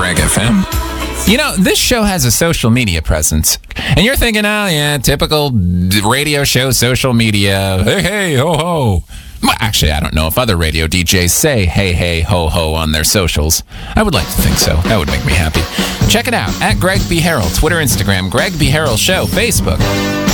Greg FM. You know, this show has a social media presence. And you're thinking, oh, yeah, typical radio show social media. Hey, hey, ho, ho. Well, actually, I don't know if other radio DJs say hey, hey, ho, ho on their socials. I would like to think so. That would make me happy. Check it out at Greg B. Harrell, Twitter, Instagram, Greg B. Harrell Show, Facebook.